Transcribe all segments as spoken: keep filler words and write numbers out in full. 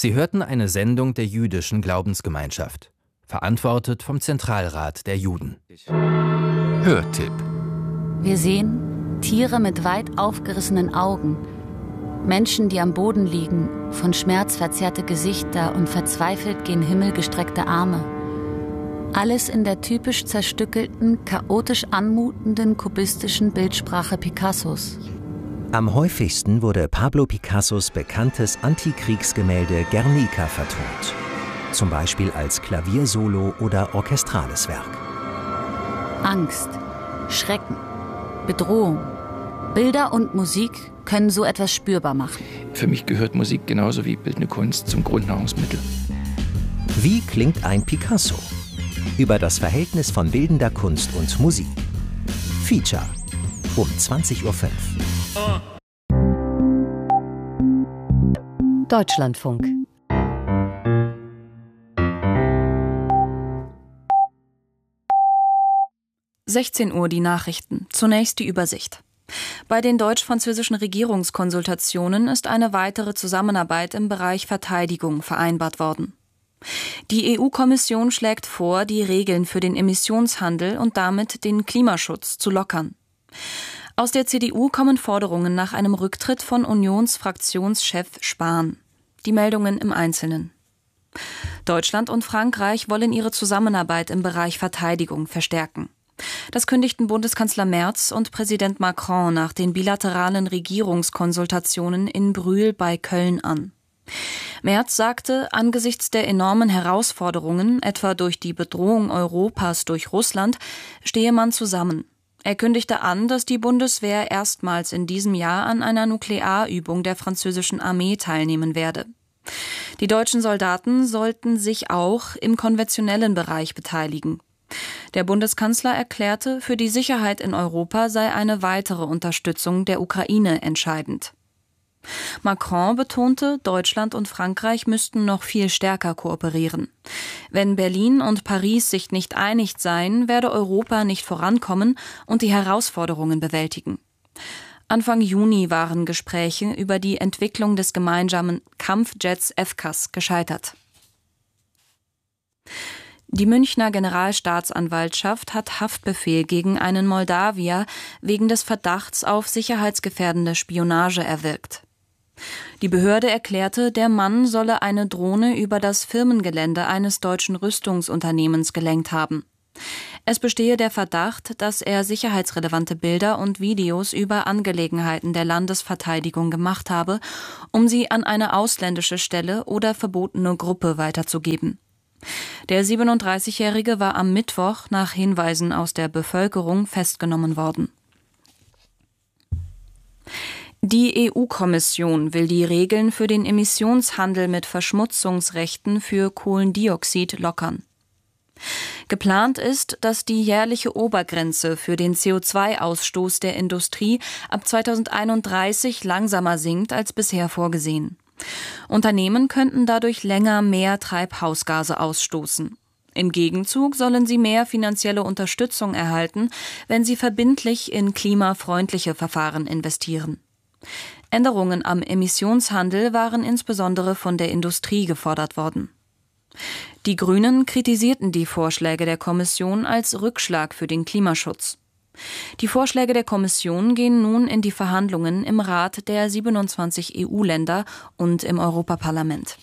Sie hörten eine Sendung der Jüdischen Glaubensgemeinschaft, verantwortet vom Zentralrat der Juden. Hörtipp. Wir sehen Tiere mit weit aufgerissenen Augen, Menschen, die am Boden liegen, von Schmerz verzerrte Gesichter und verzweifelt gen Himmel gestreckte Arme. Alles in der typisch zerstückelten, chaotisch anmutenden kubistischen Bildsprache Picassos. Am häufigsten wurde Pablo Picassos bekanntes Antikriegsgemälde Guernica vertont. Zum Beispiel als Klaviersolo oder orchestrales Werk. Angst, Schrecken, Bedrohung. Bilder und Musik können so etwas spürbar machen. Für mich gehört Musik genauso wie bildende Kunst zum Grundnahrungsmittel. Wie klingt ein Picasso? Über das Verhältnis von bildender Kunst und Musik. Feature um zwanzig Uhr fünf. Deutschlandfunk. sechzehn Uhr die Nachrichten. Zunächst die Übersicht. Bei den deutsch-französischen Regierungskonsultationen ist eine weitere Zusammenarbeit im Bereich Verteidigung vereinbart worden. Die E U-Kommission schlägt vor, die Regeln für den Emissionshandel und damit den Klimaschutz zu lockern. Aus der C D U kommen Forderungen nach einem Rücktritt von Unionsfraktionschef Spahn. Die Meldungen im Einzelnen. Deutschland und Frankreich wollen ihre Zusammenarbeit im Bereich Verteidigung verstärken. Das kündigten Bundeskanzler Merz und Präsident Macron nach den bilateralen Regierungskonsultationen in Brühl bei Köln an. Merz sagte, angesichts der enormen Herausforderungen, etwa durch die Bedrohung Europas durch Russland, stehe man zusammen. Er kündigte an, dass die Bundeswehr erstmals in diesem Jahr an einer Nuklearübung der französischen Armee teilnehmen werde. Die deutschen Soldaten sollten sich auch im konventionellen Bereich beteiligen. Der Bundeskanzler erklärte, für die Sicherheit in Europa sei eine weitere Unterstützung der Ukraine entscheidend. Macron betonte, Deutschland und Frankreich müssten noch viel stärker kooperieren. Wenn Berlin und Paris sich nicht einig seien, werde Europa nicht vorankommen und die Herausforderungen bewältigen. Anfang Juni waren Gespräche über die Entwicklung des gemeinsamen Kampfjets F C A S gescheitert. Die Münchner Generalstaatsanwaltschaft hat Haftbefehl gegen einen Moldawier wegen des Verdachts auf sicherheitsgefährdende Spionage erwirkt. Die Behörde erklärte, der Mann solle eine Drohne über das Firmengelände eines deutschen Rüstungsunternehmens gelenkt haben. Es bestehe der Verdacht, dass er sicherheitsrelevante Bilder und Videos über Angelegenheiten der Landesverteidigung gemacht habe, um sie an eine ausländische Stelle oder verbotene Gruppe weiterzugeben. Der siebenunddreißigjährige war am Mittwoch nach Hinweisen aus der Bevölkerung festgenommen worden. Die E U-Kommission will die Regeln für den Emissionshandel mit Verschmutzungsrechten für Kohlendioxid lockern. Geplant ist, dass die jährliche Obergrenze für den C O zwei Ausstoß der Industrie ab zweitausendeinunddreißig langsamer sinkt als bisher vorgesehen. Unternehmen könnten dadurch länger mehr Treibhausgase ausstoßen. Im Gegenzug sollen sie mehr finanzielle Unterstützung erhalten, wenn sie verbindlich in klimafreundliche Verfahren investieren. Änderungen am Emissionshandel waren insbesondere von der Industrie gefordert worden. Die Grünen kritisierten die Vorschläge der Kommission als Rückschlag für den Klimaschutz. Die Vorschläge der Kommission gehen nun in die Verhandlungen im Rat der siebenundzwanzig E U-Länder und im Europaparlament.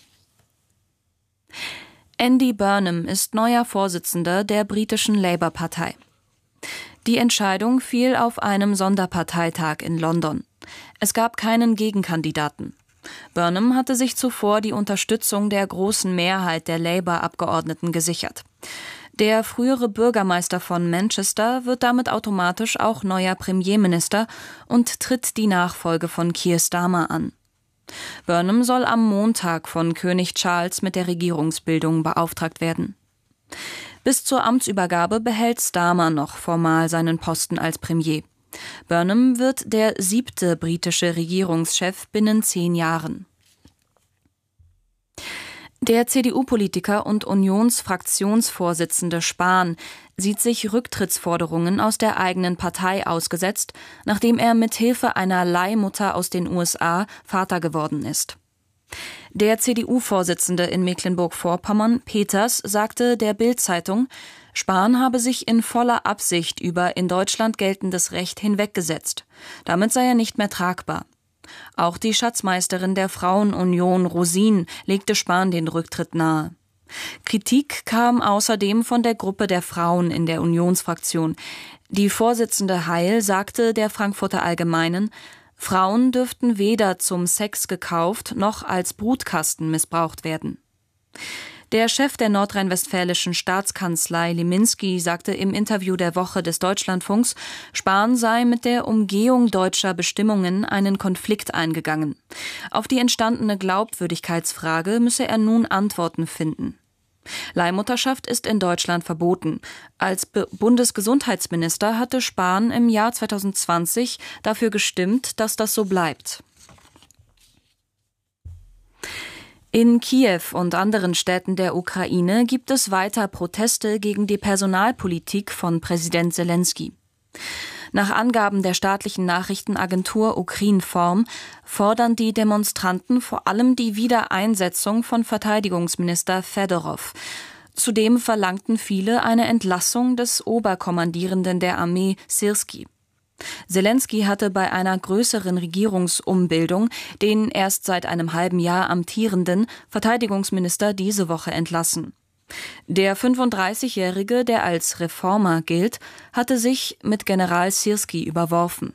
Andy Burnham ist neuer Vorsitzender der britischen Labour-Partei. Die Entscheidung fiel auf einem Sonderparteitag in London. Es gab keinen Gegenkandidaten. Burnham hatte sich zuvor die Unterstützung der großen Mehrheit der Labour-Abgeordneten gesichert. Der frühere Bürgermeister von Manchester wird damit automatisch auch neuer Premierminister und tritt die Nachfolge von Keir Starmer an. Burnham soll am Montag von König Charles mit der Regierungsbildung beauftragt werden. Bis zur Amtsübergabe behält Starmer noch formal seinen Posten als Premier. Burnham wird der siebte britische Regierungschef binnen zehn Jahren. Der C D U-Politiker und Unionsfraktionsvorsitzende Spahn sieht sich Rücktrittsforderungen aus der eigenen Partei ausgesetzt, nachdem er mit Hilfe einer Leihmutter aus den U S A Vater geworden ist. Der C D U-Vorsitzende in Mecklenburg-Vorpommern, Peters, sagte der Bild-Zeitung, Spahn habe sich in voller Absicht über in Deutschland geltendes Recht hinweggesetzt. Damit sei er nicht mehr tragbar. Auch die Schatzmeisterin der Frauenunion, Rosin, legte Spahn den Rücktritt nahe. Kritik kam außerdem von der Gruppe der Frauen in der Unionsfraktion. Die Vorsitzende Heil sagte der Frankfurter Allgemeinen, Frauen dürften weder zum Sex gekauft noch als Brutkasten missbraucht werden. Der Chef der nordrhein-westfälischen Staatskanzlei Liminski sagte im Interview der Woche des Deutschlandfunks, Spahn sei mit der Umgehung deutscher Bestimmungen einen Konflikt eingegangen. Auf die entstandene Glaubwürdigkeitsfrage müsse er nun Antworten finden. Leihmutterschaft ist in Deutschland verboten. Als Be- Bundesgesundheitsminister hatte Spahn im Jahr zwanzig zwanzig dafür gestimmt, dass das so bleibt. In Kiew und anderen Städten der Ukraine gibt es weiter Proteste gegen die Personalpolitik von Präsident Selenskyj. Nach Angaben der staatlichen Nachrichtenagentur Ukrinform fordern die Demonstranten vor allem die Wiedereinsetzung von Verteidigungsminister Fedorov. Zudem verlangten viele eine Entlassung des Oberkommandierenden der Armee Syrskij. Selenskyj hatte bei einer größeren Regierungsumbildung den erst seit einem halben Jahr amtierenden Verteidigungsminister diese Woche entlassen. Der fünfunddreißigjährige, der als Reformer gilt, hatte sich mit General Syrskij überworfen.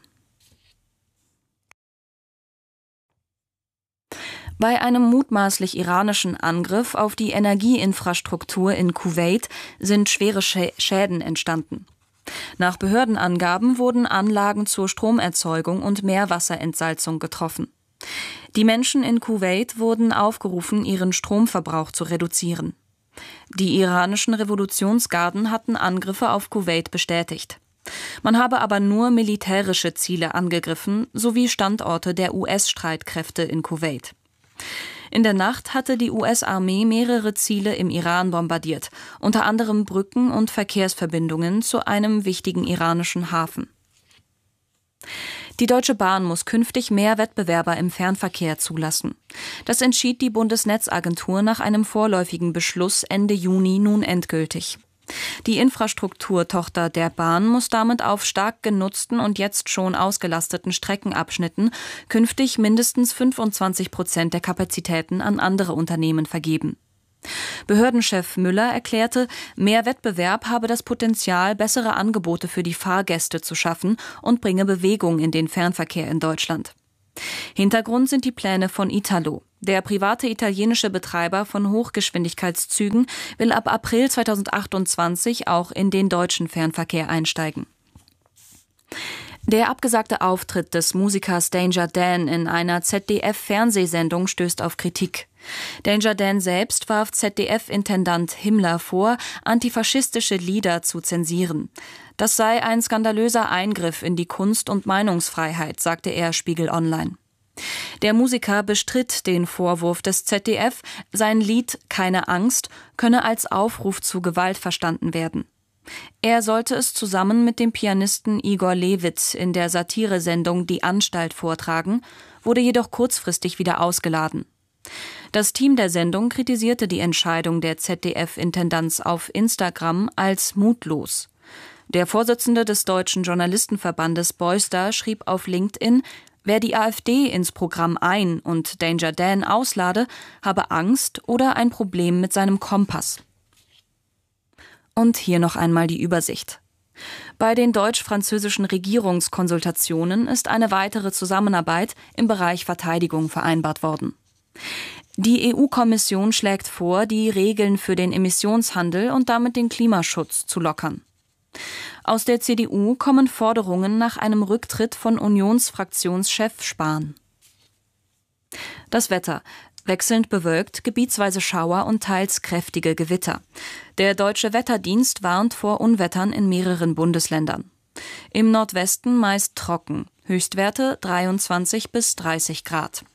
Bei einem mutmaßlich iranischen Angriff auf die Energieinfrastruktur in Kuwait sind schwere Schäden entstanden. Nach Behördenangaben wurden Anlagen zur Stromerzeugung und Meerwasserentsalzung getroffen. Die Menschen in Kuwait wurden aufgerufen, ihren Stromverbrauch zu reduzieren. Die iranischen Revolutionsgarden hatten Angriffe auf Kuwait bestätigt. Man habe aber nur militärische Ziele angegriffen, sowie Standorte der U S-Streitkräfte in Kuwait. In der Nacht hatte die U S-Armee mehrere Ziele im Iran bombardiert, unter anderem Brücken und Verkehrsverbindungen zu einem wichtigen iranischen Hafen. Die Deutsche Bahn muss künftig mehr Wettbewerber im Fernverkehr zulassen. Das entschied die Bundesnetzagentur nach einem vorläufigen Beschluss Ende Juni nun endgültig. Die Infrastrukturtochter der Bahn muss damit auf stark genutzten und jetzt schon ausgelasteten Streckenabschnitten künftig mindestens fünfundzwanzig Prozent der Kapazitäten an andere Unternehmen vergeben. Behördenchef Müller erklärte, mehr Wettbewerb habe das Potenzial, bessere Angebote für die Fahrgäste zu schaffen und bringe Bewegung in den Fernverkehr in Deutschland. Hintergrund sind die Pläne von Italo. Der private italienische Betreiber von Hochgeschwindigkeitszügen will ab April zweitausendachtundzwanzig auch in den deutschen Fernverkehr einsteigen. Der abgesagte Auftritt des Musikers Danger Dan in einer Z D F-Fernsehsendung stößt auf Kritik. Danger Dan selbst warf Z D F-Intendant Himmler vor, antifaschistische Lieder zu zensieren. Das sei ein skandalöser Eingriff in die Kunst- und Meinungsfreiheit, sagte er Spiegel Online. Der Musiker bestritt den Vorwurf des Z D F, sein Lied »Keine Angst« könne als Aufruf zu Gewalt verstanden werden. Er sollte es zusammen mit dem Pianisten Igor Levit in der Satiresendung Die Anstalt vortragen, wurde jedoch kurzfristig wieder ausgeladen. Das Team der Sendung kritisierte die Entscheidung der Z D F-Intendanz auf Instagram als mutlos. Der Vorsitzende des Deutschen Journalistenverbandes Beuster schrieb auf LinkedIn, wer die AfD ins Programm ein- und Danger Dan auslade, habe Angst oder ein Problem mit seinem Kompass. Und hier noch einmal die Übersicht. Bei den deutsch-französischen Regierungskonsultationen ist eine weitere Zusammenarbeit im Bereich Verteidigung vereinbart worden. Die E U-Kommission schlägt vor, die Regeln für den Emissionshandel und damit den Klimaschutz zu lockern. Aus der C D U kommen Forderungen nach einem Rücktritt von Unionsfraktionschef Spahn. Das Wetter. Wechselnd bewölkt, gebietsweise Schauer und teils kräftige Gewitter. Der Deutsche Wetterdienst warnt vor Unwettern in mehreren Bundesländern. Im Nordwesten meist trocken, Höchstwerte dreiundzwanzig bis dreißig Grad.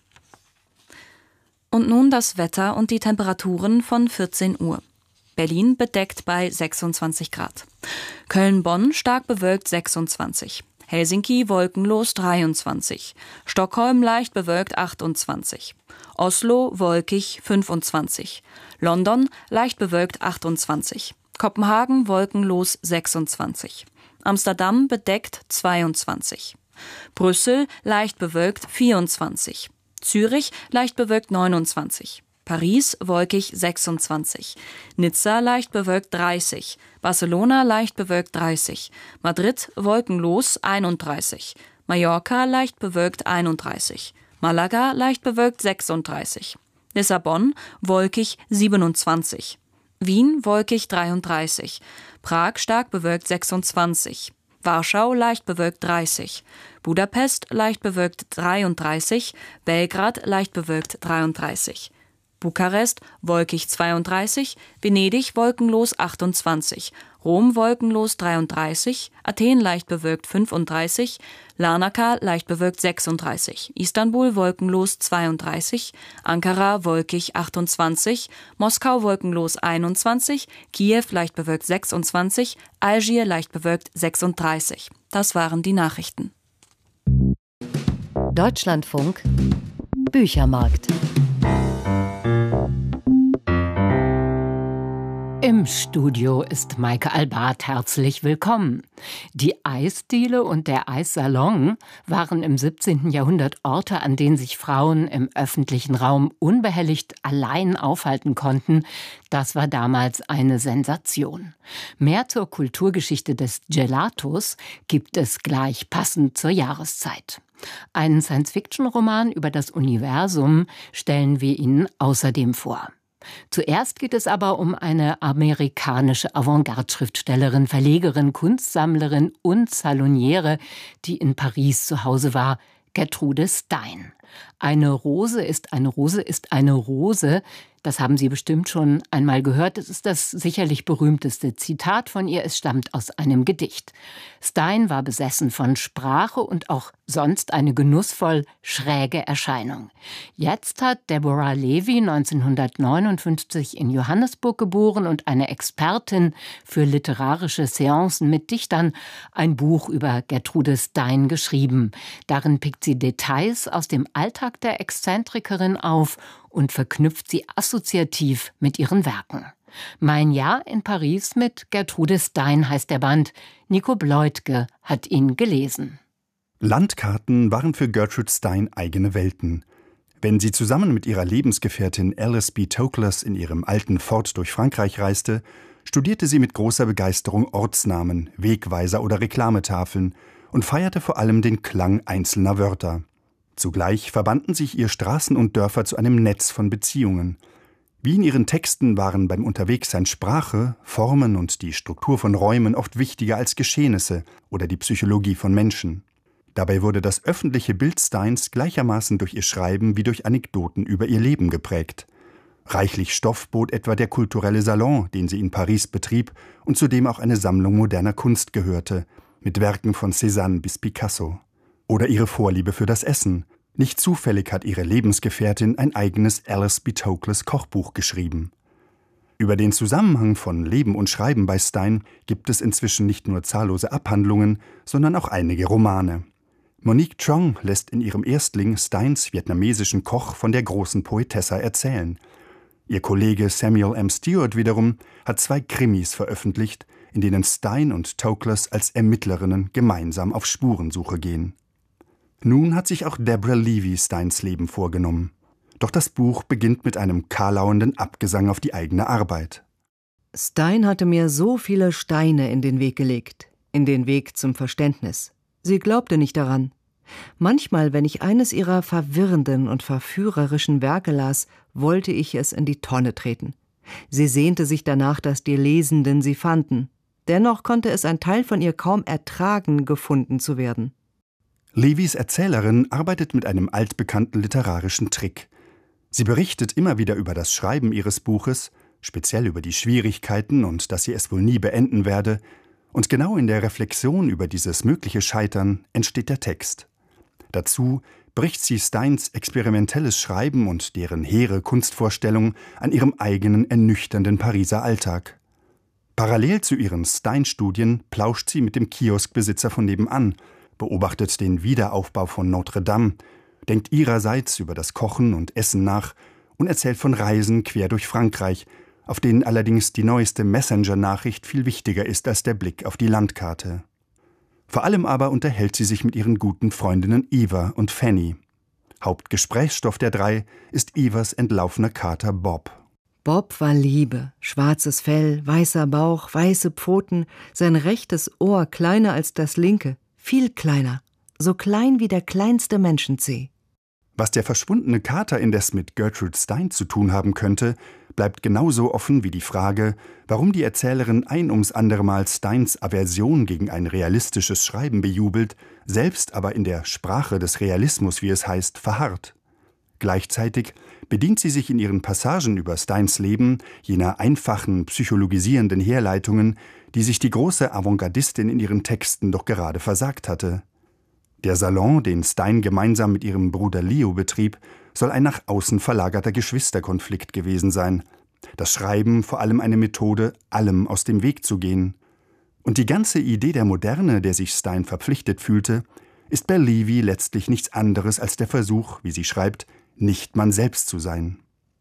Und nun das Wetter und die Temperaturen von vierzehn Uhr. Berlin bedeckt bei sechsundzwanzig Grad. Köln-Bonn stark bewölkt sechsundzwanzig. Helsinki wolkenlos dreiundzwanzig, Stockholm leicht bewölkt achtundzwanzig, Oslo wolkig fünfundzwanzig, London leicht bewölkt achtundzwanzig, Kopenhagen wolkenlos sechsundzwanzig, Amsterdam bedeckt zweiundzwanzig, Brüssel leicht bewölkt vierundzwanzig, Zürich leicht bewölkt neunundzwanzig, Paris wolkig sechsundzwanzig, Nizza leicht bewölkt dreißig, Barcelona leicht bewölkt dreißig, Madrid wolkenlos einunddreißig, Mallorca leicht bewölkt einunddreißig, Malaga leicht bewölkt sechsunddreißig, Lissabon wolkig siebenundzwanzig, Wien wolkig dreiunddreißig, Prag stark bewölkt sechsundzwanzig, Warschau leicht bewölkt dreißig, Budapest leicht bewölkt dreiunddreißig, Belgrad leicht bewölkt dreiunddreißig, Bukarest wolkig zweiunddreißig, Venedig wolkenlos achtundzwanzig, Rom wolkenlos dreiunddreißig, Athen leicht bewölkt fünfunddreißig, Larnaca leicht bewölkt sechsunddreißig, Istanbul wolkenlos zweiunddreißig, Ankara wolkig achtundzwanzig, Moskau wolkenlos einundzwanzig, Kiew leicht bewölkt sechsundzwanzig, Algier leicht bewölkt sechsunddreißig. Das waren die Nachrichten. Deutschlandfunk Büchermarkt. Im Studio ist Maike Albart. Herzlich willkommen. Die Eisdiele und der Eissalon waren im siebzehnten Jahrhundert Orte, an denen sich Frauen im öffentlichen Raum unbehelligt allein aufhalten konnten. Das war damals eine Sensation. Mehr zur Kulturgeschichte des Gelatos gibt es gleich passend zur Jahreszeit. Einen Science-Fiction-Roman über das Universum stellen wir Ihnen außerdem vor. Zuerst geht es aber um eine amerikanische Avantgarde-Schriftstellerin, Verlegerin, Kunstsammlerin und Saloniere, die in Paris zu Hause war, Gertrude Stein. Eine Rose ist eine Rose ist eine Rose. Das haben Sie bestimmt schon einmal gehört. Es ist das sicherlich berühmteste Zitat von ihr. Es stammt aus einem Gedicht. Stein war besessen von Sprache und auch sonst eine genussvoll schräge Erscheinung. Jetzt hat Deborah Levy neunzehnhundertneunundfünfzig in Johannesburg geboren und eine Expertin für literarische Seancen mit Dichtern ein Buch über Gertrude Stein geschrieben. Darin pickt sie Details aus dem Alltag der Exzentrikerin auf und verknüpft sie assoziativ mit ihren Werken. Mein Jahr in Paris mit Gertrude Stein heißt der Band. Nico Bleutke hat ihn gelesen. Landkarten waren für Gertrude Stein eigene Welten. Wenn sie zusammen mit ihrer Lebensgefährtin Alice B. Toklas in ihrem alten Ford durch Frankreich reiste, studierte sie mit großer Begeisterung Ortsnamen, Wegweiser oder Reklametafeln und feierte vor allem den Klang einzelner Wörter. Zugleich verbanden sich ihr Straßen und Dörfer zu einem Netz von Beziehungen. Wie in ihren Texten waren beim Unterwegssein Sprache, Formen und die Struktur von Räumen oft wichtiger als Geschehnisse oder die Psychologie von Menschen. Dabei wurde das öffentliche Bild Steins gleichermaßen durch ihr Schreiben wie durch Anekdoten über ihr Leben geprägt. Reichlich Stoff bot etwa der kulturelle Salon, den sie in Paris betrieb und zu dem auch eine Sammlung moderner Kunst gehörte, mit Werken von Cézanne bis Picasso. Oder ihre Vorliebe für das Essen. Nicht zufällig hat ihre Lebensgefährtin ein eigenes Alice B. Toklas Kochbuch geschrieben. Über den Zusammenhang von Leben und Schreiben bei Stein gibt es inzwischen nicht nur zahllose Abhandlungen, sondern auch einige Romane. Monique Trong lässt in ihrem Erstling Steins vietnamesischen Koch von der großen Poetessa erzählen. Ihr Kollege Samuel M. Stewart wiederum hat zwei Krimis veröffentlicht, in denen Stein und Toklas als Ermittlerinnen gemeinsam auf Spurensuche gehen. Nun hat sich auch Deborah Levy Steins Leben vorgenommen. Doch das Buch beginnt mit einem karlauenden Abgesang auf die eigene Arbeit. Stein hatte mir so viele Steine in den Weg gelegt, in den Weg zum Verständnis. Sie glaubte nicht daran. Manchmal, wenn ich eines ihrer verwirrenden und verführerischen Werke las, wollte ich es in die Tonne treten. Sie sehnte sich danach, dass die Lesenden sie fanden. Dennoch konnte es ein Teil von ihr kaum ertragen, gefunden zu werden. Levys Erzählerin arbeitet mit einem altbekannten literarischen Trick. Sie berichtet immer wieder über das Schreiben ihres Buches, speziell über die Schwierigkeiten und dass sie es wohl nie beenden werde, und genau in der Reflexion über dieses mögliche Scheitern entsteht der Text. Dazu bricht sie Steins experimentelles Schreiben und deren hehre Kunstvorstellung an ihrem eigenen ernüchternden Pariser Alltag. Parallel zu ihren Stein-Studien plauscht sie mit dem Kioskbesitzer von nebenan, beobachtet den Wiederaufbau von Notre Dame, denkt ihrerseits über das Kochen und Essen nach und erzählt von Reisen quer durch Frankreich, auf denen allerdings die neueste Messenger-Nachricht viel wichtiger ist als der Blick auf die Landkarte. Vor allem aber unterhält sie sich mit ihren guten Freundinnen Eva und Fanny. Hauptgesprächsstoff der drei ist Evas entlaufener Kater Bob. Bob war Liebe, schwarzes Fell, weißer Bauch, weiße Pfoten, sein rechtes Ohr kleiner als das linke, viel kleiner, so klein wie der kleinste Menschenzeh. Was der verschwundene Kater indes mit Gertrude Stein zu tun haben könnte, bleibt genauso offen wie die Frage, warum die Erzählerin ein ums andere Mal Steins Aversion gegen ein realistisches Schreiben bejubelt, selbst aber in der Sprache des Realismus, wie es heißt, verharrt. Gleichzeitig bedient sie sich in ihren Passagen über Steins Leben jener einfachen, psychologisierenden Herleitungen, die sich die große Avantgardistin in ihren Texten doch gerade versagt hatte. Der Salon, den Stein gemeinsam mit ihrem Bruder Leo betrieb, soll ein nach außen verlagerter Geschwisterkonflikt gewesen sein. Das Schreiben vor allem eine Methode, allem aus dem Weg zu gehen. Und die ganze Idee der Moderne, der sich Stein verpflichtet fühlte, ist bei Levy letztlich nichts anderes als der Versuch, wie sie schreibt, nicht man selbst zu sein.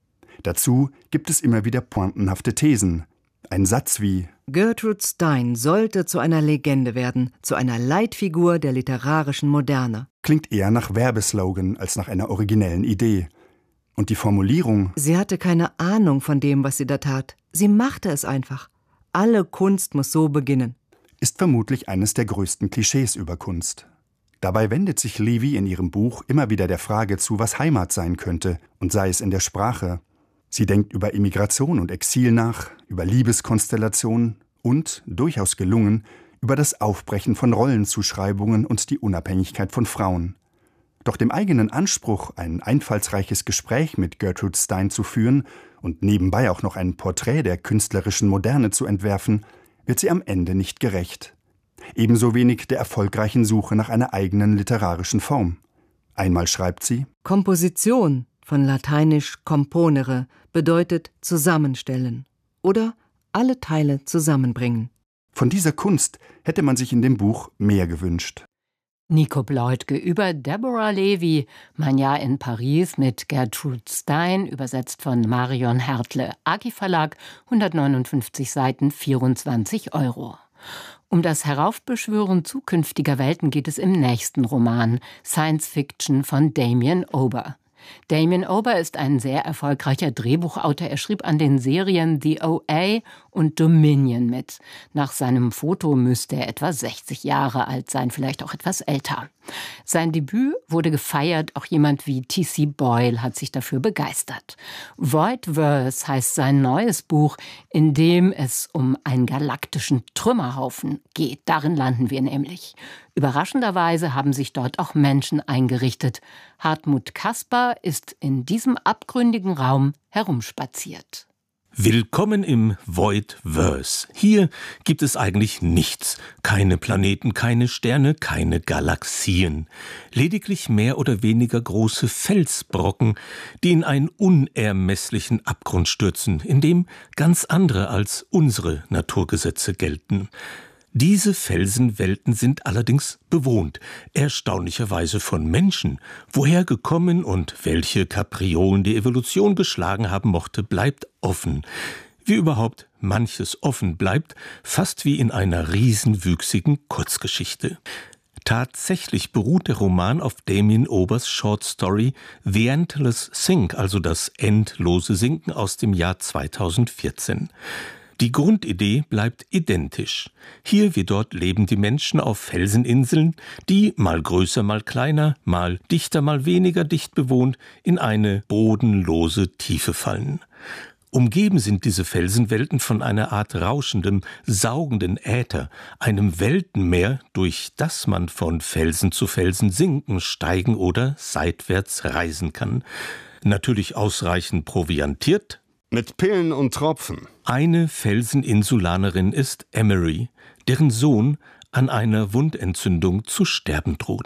Dazu gibt es immer wieder pointenhafte Thesen. Ein Satz wie Gertrude Stein sollte zu einer Legende werden, zu einer Leitfigur der literarischen Moderne. Klingt eher nach Werbeslogan als nach einer originellen Idee. Und die Formulierung Sie hatte keine Ahnung von dem, was sie da tat. Sie machte es einfach. Alle Kunst muss so beginnen. Ist vermutlich eines der größten Klischees über Kunst. Dabei wendet sich Levy in ihrem Buch immer wieder der Frage zu, was Heimat sein könnte, und sei es in der Sprache. Sie denkt über Emigration und Exil nach, über Liebeskonstellationen und, durchaus gelungen, über das Aufbrechen von Rollenzuschreibungen und die Unabhängigkeit von Frauen. Doch dem eigenen Anspruch, ein einfallsreiches Gespräch mit Gertrude Stein zu führen und nebenbei auch noch ein Porträt der künstlerischen Moderne zu entwerfen, wird sie am Ende nicht gerecht. Ebenso wenig der erfolgreichen Suche nach einer eigenen literarischen Form. Einmal schreibt sie: Komposition, von lateinisch componere, bedeutet zusammenstellen oder alle Teile zusammenbringen. Von dieser Kunst hätte man sich in dem Buch mehr gewünscht. Nico Bleutke über Deborah Levy, Mein Jahr in Paris mit Gertrude Stein, übersetzt von Marion Hertle. Aki Verlag, hundertneunundfünfzig Seiten, vierundzwanzig Euro. Um das Heraufbeschwören zukünftiger Welten geht es im nächsten Roman, Science Fiction von Damien Ober. Damien Ober ist ein sehr erfolgreicher Drehbuchautor. Er schrieb an den Serien The O A und Dominion mit. Nach seinem Foto müsste er etwa sechzig Jahre alt sein, vielleicht auch etwas älter. Sein Debüt wurde gefeiert, auch jemand wie T C Boyle hat sich dafür begeistert. Voidverse heißt sein neues Buch, in dem es um einen galaktischen Trümmerhaufen geht. Darin landen wir nämlich. Überraschenderweise haben sich dort auch Menschen eingerichtet. Hartmut Kasper ist in diesem abgründigen Raum herumspaziert. Willkommen im Voidverse. Hier gibt es eigentlich nichts. Keine Planeten, keine Sterne, keine Galaxien. Lediglich mehr oder weniger große Felsbrocken, die in einen unermesslichen Abgrund stürzen, in dem ganz andere als unsere Naturgesetze gelten. Diese Felsenwelten sind allerdings bewohnt, erstaunlicherweise von Menschen. Woher gekommen und welche Kapriolen die Evolution geschlagen haben mochte, bleibt offen. Wie überhaupt manches offen bleibt, fast wie in einer riesenwüchsigen Kurzgeschichte. Tatsächlich beruht der Roman auf Damien Obers Short Story The Endless Sink, also das endlose Sinken aus dem Jahr zweitausendvierzehn. Die Grundidee bleibt identisch. Hier wie dort leben die Menschen auf Felseninseln, die, mal größer, mal kleiner, mal dichter, mal weniger dicht bewohnt, in eine bodenlose Tiefe fallen. Umgeben sind diese Felsenwelten von einer Art rauschendem, saugenden Äther, einem Weltenmeer, durch das man von Felsen zu Felsen sinken, steigen oder seitwärts reisen kann. Natürlich ausreichend proviantiert, mit Pillen und Tropfen. Eine Felseninsulanerin ist Emery, deren Sohn an einer Wundentzündung zu sterben droht.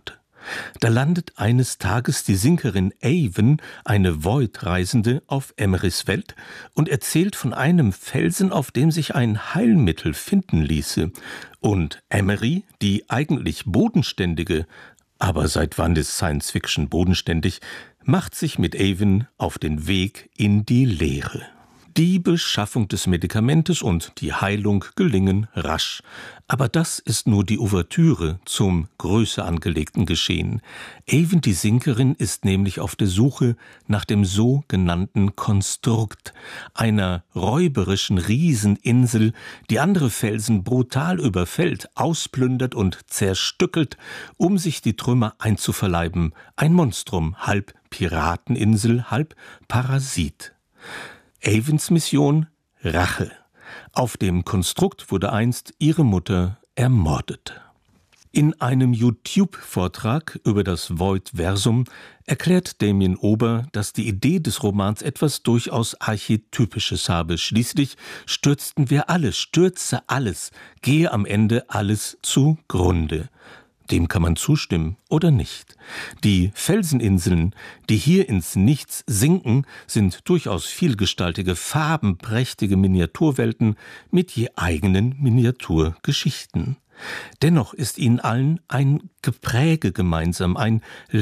Da landet eines Tages die Sinkerin Avon, eine Void-Reisende, auf Emerys Welt und erzählt von einem Felsen, auf dem sich ein Heilmittel finden ließe. Und Emery, die eigentlich bodenständige, aber seit wann ist Science Fiction bodenständig, macht sich mit Avon auf den Weg in die Leere. Die Beschaffung des Medikamentes und die Heilung gelingen rasch. Aber das ist nur die Ouvertüre zum größer angelegten Geschehen. Avon die Sinkerin ist nämlich auf der Suche nach dem sogenannten Konstrukt, einer räuberischen Rieseninsel, die andere Felsen brutal überfällt, ausplündert und zerstückelt, um sich die Trümmer einzuverleiben. Ein Monstrum, halb Pirateninsel, halb Parasit. Avons Mission: Rache. Auf dem Konstrukt wurde einst ihre Mutter ermordet. In einem YouTube-Vortrag über das Void-Versum erklärt Damien Ober, dass die Idee des Romans etwas durchaus Archetypisches habe. Schließlich stürzten wir alle, stürze alles, gehe am Ende alles zugrunde. Dem kann man zustimmen oder nicht. Die Felseninseln, die hier ins Nichts sinken, sind durchaus vielgestaltige, farbenprächtige Miniaturwelten mit je eigenen Miniaturgeschichten. Dennoch ist ihnen allen ein Gepräge gemeinsam, ein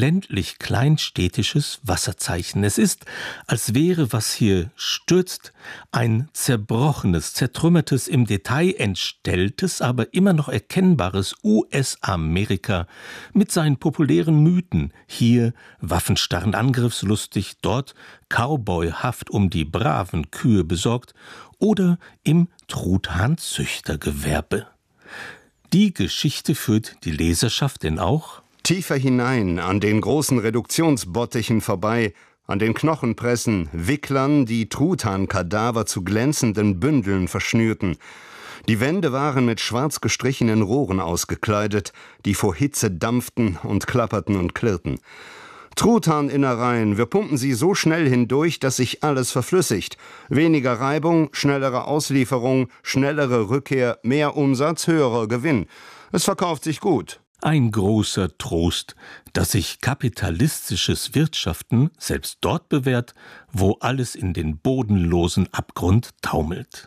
ländlich-kleinstädtisches Wasserzeichen. Es ist, als wäre, was hier stürzt, ein zerbrochenes, zertrümmertes, im Detail entstelltes, aber immer noch erkennbares U S-Amerika mit seinen populären Mythen. Hier waffenstarrend angriffslustig, dort cowboyhaft um die braven Kühe besorgt oder im Truthahnzüchtergewerbe. Die Geschichte führt die Leserschaft denn auch tiefer hinein, an den großen Reduktionsbottichen vorbei, an den Knochenpressen, Wicklern, die Truthahnkadaver zu glänzenden Bündeln verschnürten. Die Wände waren mit schwarz gestrichenen Rohren ausgekleidet, die vor Hitze dampften und klapperten und klirrten. Truthahninnereien, wir pumpen sie so schnell hindurch, dass sich alles verflüssigt. Weniger Reibung, schnellere Auslieferung, schnellere Rückkehr, mehr Umsatz, höherer Gewinn. Es verkauft sich gut. Ein großer Trost, dass sich kapitalistisches Wirtschaften selbst dort bewährt, wo alles in den bodenlosen Abgrund taumelt.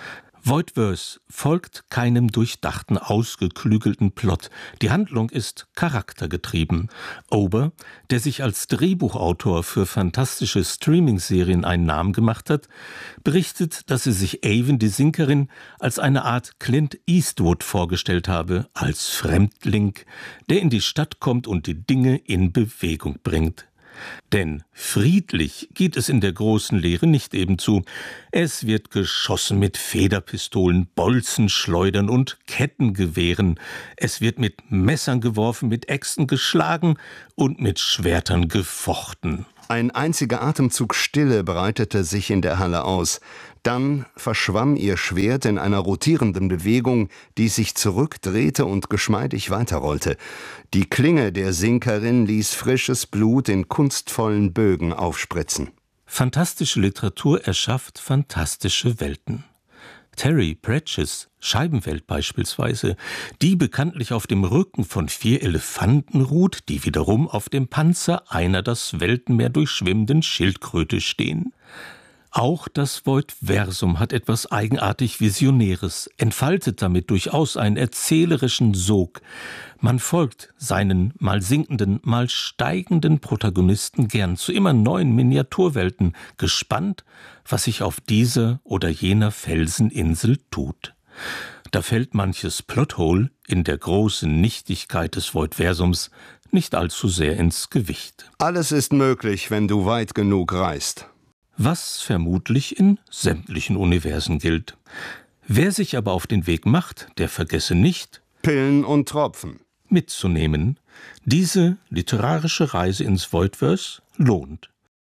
Voidverse folgt keinem durchdachten, ausgeklügelten Plot. Die Handlung ist charaktergetrieben. Ober, der sich als Drehbuchautor für fantastische Streaming-Serien einen Namen gemacht hat, berichtet, dass er sich Avon die Sinkerin als eine Art Clint Eastwood vorgestellt habe, als Fremdling, der in die Stadt kommt und die Dinge in Bewegung bringt. Denn friedlich geht es in der großen Leere nicht eben zu. Es wird geschossen mit Federpistolen, Bolzenschleudern und Kettengewehren. Es wird mit Messern geworfen, mit Äxten geschlagen und mit Schwertern gefochten. Ein einziger Atemzug Stille breitete sich in der Halle aus. Dann verschwamm ihr Schwert in einer rotierenden Bewegung, die sich zurückdrehte und geschmeidig weiterrollte. Die Klinge der Sinkerin ließ frisches Blut in kunstvollen Bögen aufspritzen. Fantastische Literatur erschafft fantastische Welten. Terry Pratchett's Scheibenwelt beispielsweise, die bekanntlich auf dem Rücken von vier Elefanten ruht, die wiederum auf dem Panzer einer das Weltenmeer durchschwimmenden Schildkröte stehen. Auch das Void-Versum hat etwas eigenartig Visionäres, entfaltet damit durchaus einen erzählerischen Sog. Man folgt seinen mal sinkenden, mal steigenden Protagonisten gern zu immer neuen Miniaturwelten, gespannt, was sich auf dieser oder jener Felseninsel tut. Da fällt manches Plothole in der großen Nichtigkeit des Void-Versums nicht allzu sehr ins Gewicht. Alles ist möglich, wenn du weit genug reist. Was vermutlich in sämtlichen Universen gilt. Wer sich aber auf den Weg macht, der vergesse nicht, Pillen und Tropfen mitzunehmen. Diese literarische Reise ins Voidverse lohnt.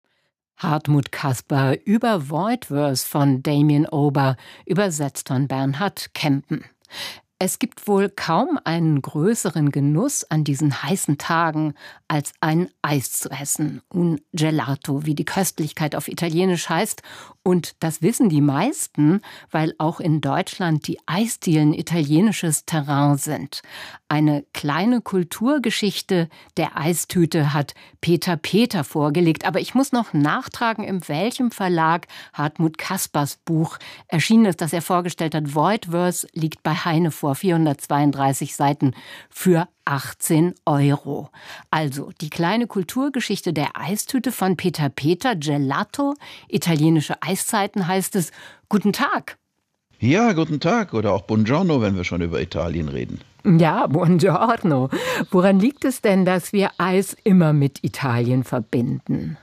Hartmut Kasper über Voidverse von Damien Ober, übersetzt von Bernhard Kempen. Es gibt wohl kaum einen größeren Genuss an diesen heißen Tagen, als ein Eis zu essen. Un gelato, wie die Köstlichkeit auf Italienisch heißt. Und das wissen die meisten, weil auch in Deutschland die Eisdielen italienisches Terrain sind. Eine kleine Kulturgeschichte der Eistüte hat Peter Peter vorgelegt. Aber ich muss noch nachtragen, in welchem Verlag Hartmut Kaspers Buch erschienen ist, das er vorgestellt hat. Voidverse liegt bei Heine vor, vierhundertzweiunddreißig Seiten für achtzehn Euro. Also die kleine Kulturgeschichte der Eistüte von Peter Peter, Gelato, italienische Eiszeiten heißt es. Guten Tag. Ja, guten Tag oder auch Buongiorno, wenn wir schon über Italien reden. Ja, Buongiorno. Woran liegt es denn, dass wir Eis immer mit Italien verbinden?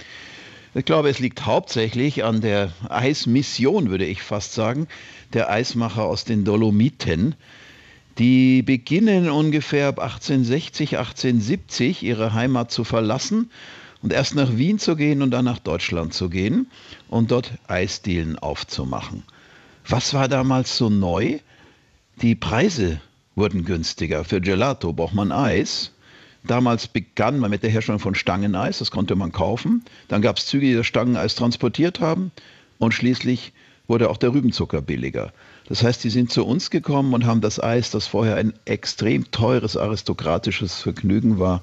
Ich glaube, es liegt hauptsächlich an der Eismission, würde ich fast sagen, der Eismacher aus den Dolomiten. Die beginnen ungefähr ab achtzehnhundertsechzig, achtzehnhundertsiebzig ihre Heimat zu verlassen und erst nach Wien zu gehen und dann nach Deutschland zu gehen und dort Eisdielen aufzumachen. Was war damals so neu? Die Preise wurden günstiger. Für Gelato braucht man Eis. Damals begann man mit der Herstellung von Stangeneis, das konnte man kaufen. Dann gab es Züge, die das Stangeneis transportiert haben und schließlich wurde auch der Rübenzucker billiger. Das heißt, die sind zu uns gekommen und haben das Eis, das vorher ein extrem teures aristokratisches Vergnügen war,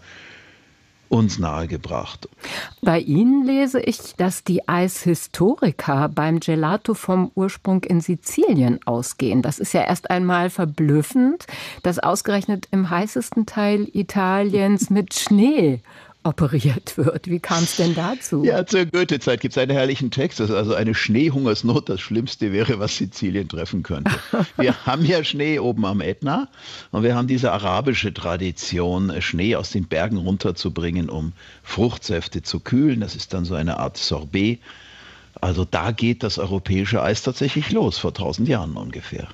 uns nahegebracht. Bei Ihnen lese ich, dass die Eishistoriker beim Gelato vom Ursprung in Sizilien ausgehen. Das ist ja erst einmal verblüffend, dass ausgerechnet im heißesten Teil Italiens mit Schnee operiert wird. Wie kam es denn dazu? Ja, zur Goethe-Zeit gibt es einen herrlichen Text. Das ist also eine Schneehungersnot, das Schlimmste wäre, was Sizilien treffen könnte. Wir haben ja Schnee oben am Ätna und wir haben diese arabische Tradition, Schnee aus den Bergen runterzubringen, um Fruchtsäfte zu kühlen. Das ist dann so eine Art Sorbet. Also da geht das europäische Eis tatsächlich los, vor tausend Jahren ungefähr.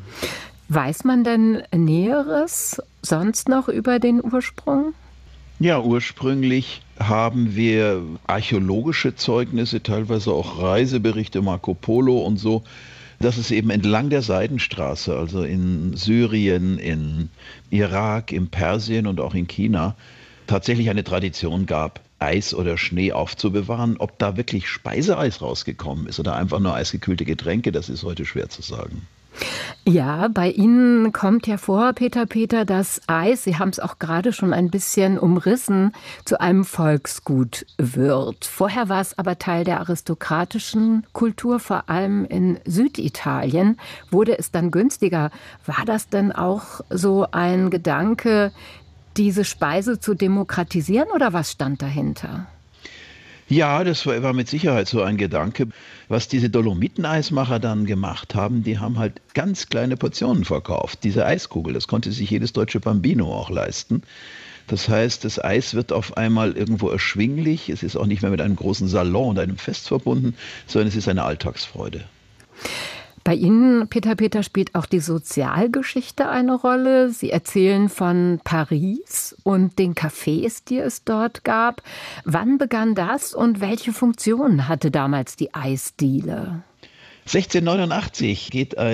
Weiß man denn Näheres sonst noch über den Ursprung? Ja, ursprünglich haben wir archäologische Zeugnisse, teilweise auch Reiseberichte, Marco Polo und so, dass es eben entlang der Seidenstraße, also in Syrien, in Irak, in Persien und auch in China, tatsächlich eine Tradition gab, Eis oder Schnee aufzubewahren. Ob da wirklich Speiseeis rausgekommen ist oder einfach nur eisgekühlte Getränke, das ist heute schwer zu sagen. Ja, bei Ihnen kommt ja vor, Peter Peter, dass Eis, Sie haben es auch gerade schon ein bisschen umrissen, zu einem Volksgut wird. Vorher war es aber Teil der aristokratischen Kultur, vor allem in Süditalien. Wurde es dann günstiger? War das denn auch so ein Gedanke, diese Speise zu demokratisieren oder was stand dahinter? Ja, das war mit Sicherheit so ein Gedanke. Was diese Dolomiteneismacher dann gemacht haben, die haben halt ganz kleine Portionen verkauft. Diese Eiskugel, das konnte sich jedes deutsche Bambino auch leisten. Das heißt, das Eis wird auf einmal irgendwo erschwinglich. Es ist auch nicht mehr mit einem großen Salon und einem Fest verbunden, sondern es ist eine Alltagsfreude. Bei Ihnen, Peter Peter, spielt auch die Sozialgeschichte eine Rolle. Sie erzählen von Paris und den Cafés, die es dort gab. Wann begann das und welche Funktion hatte damals die Eisdiele? sechzehnhundertneunundachtzig geht ein